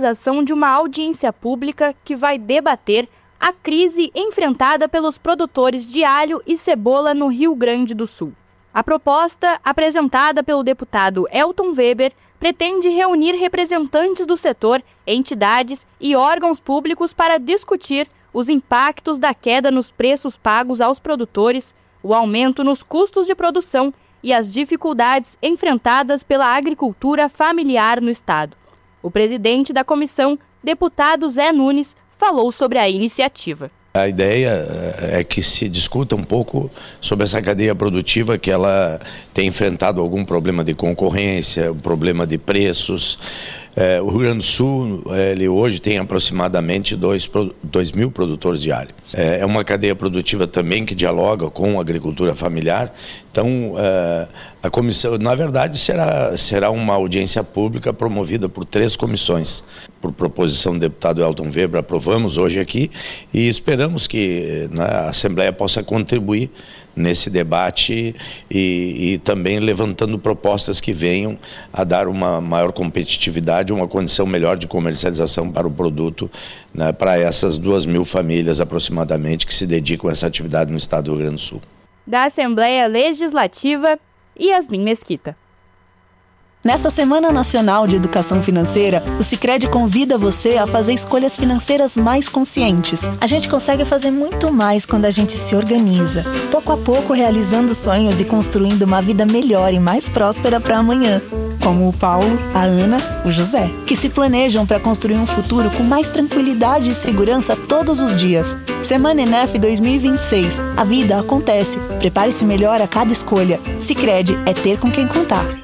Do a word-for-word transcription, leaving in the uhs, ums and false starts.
realização de uma audiência pública que vai debater a crise enfrentada pelos produtores de alho e cebola no Rio Grande do Sul. A proposta, apresentada pelo deputado Elton Weber, pretende reunir representantes do setor, entidades e órgãos públicos para discutir os impactos da queda nos preços pagos aos produtores, o aumento nos custos de produção e as dificuldades enfrentadas pela agricultura familiar no estado. O presidente da comissão, deputado Zé Nunes, falou sobre a iniciativa. A ideia é que se discuta um pouco sobre essa cadeia produtiva, que ela tem enfrentado algum problema de concorrência, um problema de preços. É, o Rio Grande do Sul, ele hoje tem aproximadamente dois mil produtores de alho. É, é uma cadeia produtiva também que dialoga com a agricultura familiar. Então, é, a comissão, na verdade, será, será uma audiência pública promovida por três comissões. Por proposição do deputado Elton Weber, aprovamos hoje aqui e esperamos que, né, a Assembleia possa contribuir nesse debate e, e também levantando propostas que venham a dar uma maior competitividade, uma condição melhor de comercialização para o produto, né, para essas duas mil famílias aproximadamente que se dedicam a essa atividade no estado do Rio Grande do Sul. Da Assembleia Legislativa, Yasmin Mesquita. Nesta Semana Nacional de Educação Financeira, o Sicredi convida você a fazer escolhas financeiras mais conscientes. A gente consegue fazer muito mais quando a gente se organiza, pouco a pouco realizando sonhos e construindo uma vida melhor e mais próspera para amanhã. Como o Paulo, a Ana, o José, que se planejam para construir um futuro com mais tranquilidade e segurança todos os dias. Semana Enef dois mil e vinte e seis. A vida acontece. Prepare-se melhor a cada escolha. Sicredi é ter com quem contar.